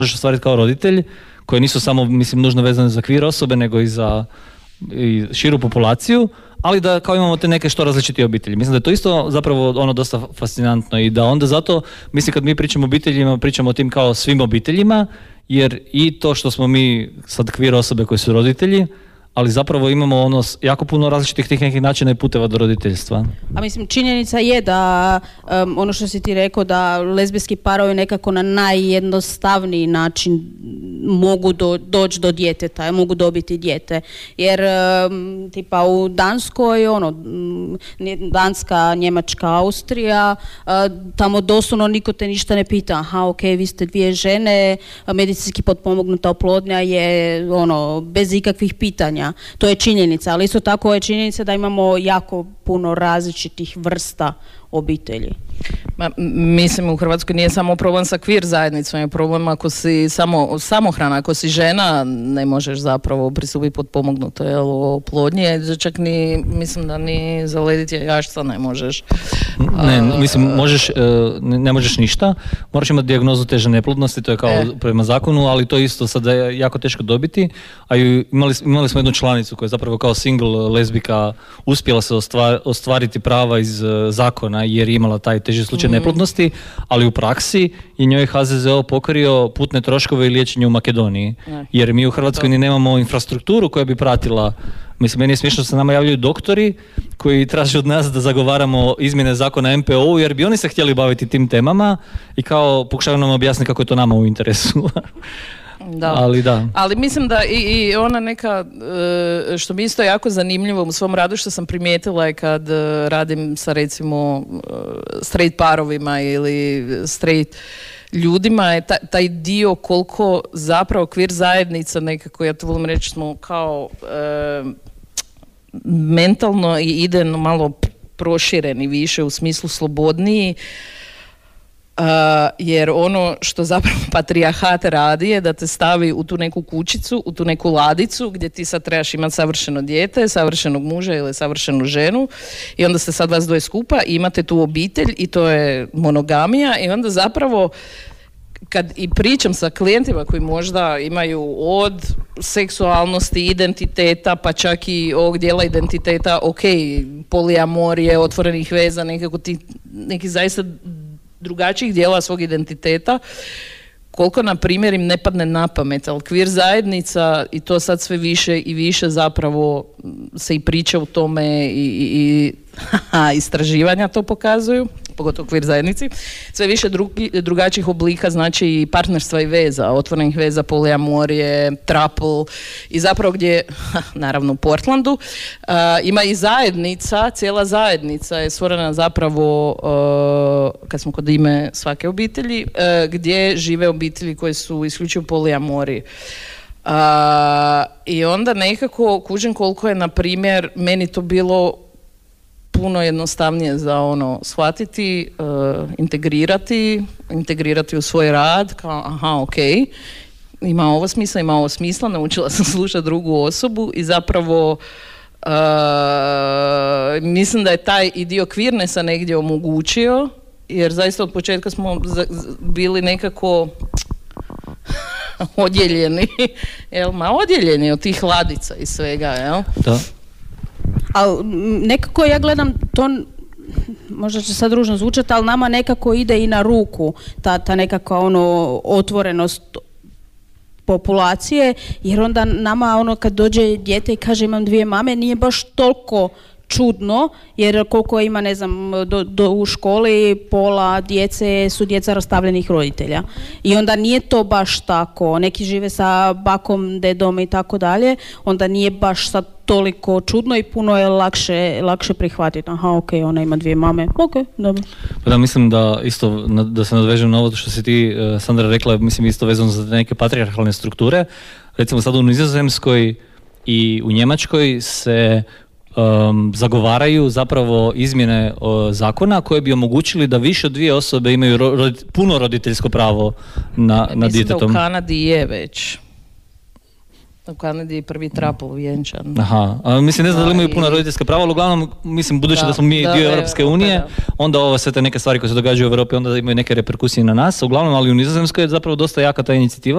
možeš ostvariti kao roditelj, koje nisu samo, mislim, nužno vezane za queer osobe, nego i za širu populaciju, ali da kao imamo te neke što različite obitelji. Mislim da je to isto zapravo ono dosta fascinantno i da onda zato, mislim kad mi pričamo o obiteljima, pričamo o tim kao svim obiteljima, jer i to što smo mi sad queer osobe koji su roditelji, ali zapravo imamo ono jako puno različitih tih nekih načina i puteva do roditeljstva. A mislim, činjenica je da ono što si ti rekao, da lezbijski parovi nekako na najjednostavniji način mogu doći do djeteta, mogu dobiti dijete. Jer tipa u Danskoj, Danska, Njemačka, Austrija, tamo doslovno niko te ništa ne pita. Aha, ok, vi ste dvije žene, medicinski potpomognuta oplodnja je bez ikakvih pitanja. To je činjenica, ali isto tako je činjenica da imamo jako puno različitih vrsta obitelji. Mislim, u Hrvatskoj nije samo problem sa queer zajednicom, je problem ako si samohrana, ako si žena, ne možeš zapravo pristupiti potpomognutoj oplodnji, čak ni, mislim da ni zalediti jašca ne možeš. Ne, mislim, ne možeš ništa, moraš imati dijagnozu teže neplodnosti, to je kao prema zakonu, ali to isto sada je jako teško dobiti, a imali smo jednu članicu koja je zapravo kao single lezbika uspjela se ostvariti prava iz zakona jer je imala taj teži slučaj neplodnosti, ali u praksi je njoj HZZO pokrio putne troškove i liječenje u Makedoniji. Jer mi u Hrvatskoj ni nemamo infrastrukturu koja bi pratila. Mislim, meni je smiješno da se nama javljaju doktori koji traže od nas da zagovaramo izmjene zakona MPO-u jer bi oni se htjeli baviti tim temama i kao pokušavaju nam objasniti kako je to nama u interesu. Da. Ali mislim da i ona neka, što mi isto jako zanimljivo u svom radu što sam primijetila je kad radim sa recimo straight parovima ili straight ljudima je taj dio koliko zapravo queer zajednica nekako, ja to volim reći, smo kao mentalno i idejno malo prošireni više u smislu slobodniji. Jer ono što zapravo patrijarhat radi je da te stavi u tu neku kućicu, u tu neku ladicu gdje ti sad trebaš imati savršeno dijete, savršenog muža ili savršenu ženu i onda ste sad vas dvoje skupa i imate tu obitelj i to je monogamija i onda zapravo kad i pričam sa klijentima koji možda imaju od seksualnosti, identiteta, pa čak i ovog dijela identiteta, poliamorije, otvorenih veza, neki zaista drugačijih dijela svog identiteta, koliko na primjer im ne padne na pamet, ali queer zajednica i to sad sve više i više zapravo se i priča u tome i istraživanja to pokazuju, pogotovo queer zajednici, sve više drugačijih oblika, znači i partnerstva i veza, otvorenih veza, poliamorije, trouble i zapravo gdje, naravno u Portlandu, ima i zajednica, cijela zajednica je stvorena zapravo, kad smo kod ime svake obitelji, gdje žive obitelji koje su isključivo poliamoriji. I onda nekako kužim koliko je, na primjer, meni to bilo puno jednostavnije za shvatiti, integrirati u svoj rad, kao ima ovo smisla, naučila sam slušati drugu osobu i zapravo mislim da je taj i dio queernessa negdje omogućio, jer zaista od početka smo bili nekako odjeljeni od tih ladica i svega, jel? Da. Ali nekako ja gledam to, možda će sad ružno zvučati, ali nama nekako ide i na ruku ta nekakva otvorenost populacije, jer onda nama kad dođe dijete i kaže imam dvije mame, nije baš toliko čudno, jer koliko ima, ne znam, u školi pola djece su djeca rastavljenih roditelja. I onda nije to baš tako. Neki žive sa bakom, dedom i tako dalje, onda nije baš sad toliko čudno i puno je lakše prihvatiti. Aha, ona ima dvije mame. Dobro. Pa da, mislim da isto, da se nadvežem na ovo što si ti, Sandra, rekla, mislim isto vezano za neke patrijarhalne strukture. Recimo sad u Nizozemskoj i u Njemačkoj se zagovaraju zapravo izmjene zakona koje bi omogućili da više od dvije osobe imaju puno roditeljsko pravo na djetetom. Mislim da u Kanadi je već. U Kanadi je prvi trapl vjenčan. Aha, mislim ne znam da li imaju puno roditeljska prava, ali uglavnom, mislim, budući da smo mi dio Europske unije, onda ovo sve te neke stvari koje se događaju u Europi, onda imaju neke reperkusije na nas, uglavnom, ali u Nizozemskoj je zapravo dosta jaka ta inicijativa.